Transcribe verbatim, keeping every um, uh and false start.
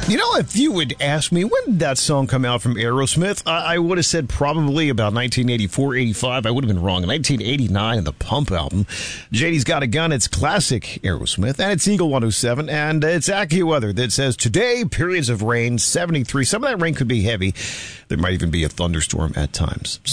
You know, if you would ask me, when did that song come out from Aerosmith, I, I would have said probably about nineteen eighty-four, eighty-five. I would have been wrong. nineteen eighty-nine in the Pump album. J D's Got a Gun. It's classic Aerosmith. And it's Eagle one oh seven. And it's AccuWeather that says, today, periods of rain, seventy-three. Some of that rain could be heavy. There might even be a thunderstorm at times.